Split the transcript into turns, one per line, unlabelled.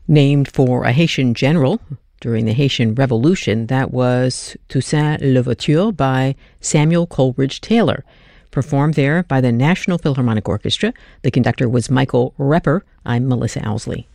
named for a Haitian general during the Haitian Revolution. That was Toussaint Louverture by Samuel Coleridge Taylor, performed there by the National Philharmonic Orchestra. The conductor was Michael Repper. I'm Melissa Owsley.